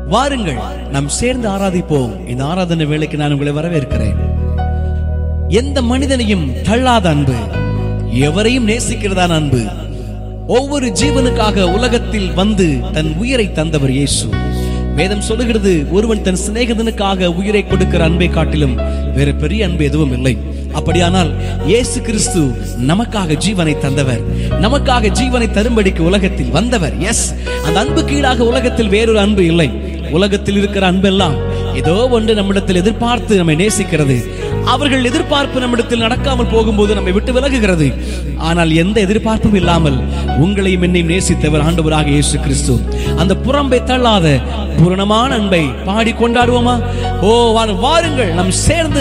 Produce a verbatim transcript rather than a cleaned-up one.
வாருங்கள், நாம் சேர்ந்து ஆராதிப்போம். இந்த ஆராதனை வேளைக்கு நான் உங்களை வரவேற்கிறேன். எந்த மனிதனையும் தள்ளாத அன்பு, எவரையும் நேசிக்கிறதான அன்பு, ஒவ்வொரு ஜீவனுக்காக உலகத்தில் வந்து தன் உயிரை தந்தவர் இயேசு. வேதம் சொல்லுகிறது, ஒருவன் தன் சிநேகிதனுக்காக உயிரை கொடுக்கிற அன்பை காட்டிலும் வேற பெரிய அன்பு எதுவும் இல்லை. அப்படியானால் இயேசு கிறிஸ்து நமக்காக ஜீவனை தந்தவர், நமக்காக ஜீவனை தரும்படிக்கு உலகத்தில் வந்தவர். எஸ், அந்த அன்பு கீழாக உலகத்தில் வேறொரு அன்பு இல்லை. உலகத்தில் இருக்கிற அன்பெல்லாம் ஏதோ ஒன்று நம்மிடத்தில் எதிர்பார்த்து நம்மை நேசிக்கிறது. அவர்கள் எதிர்பார்ப்பு நம்மிடத்தில் நடக்காமல் போகும்போது நம்மை விட்டு விலகுகிறது. ஆனால் எந்த எதிர்பார்ப்பும் இல்லாமல் உங்களையும் என்னையும் நேசித்தவர் ஆண்டவராக இயேசு கிறிஸ்து. அந்த புறம்பை தள்ளாத பூரணமான அன்பை பாடி கொண்டாடுவோமா? ஓ வாருங்கள், நாம் சேர்ந்து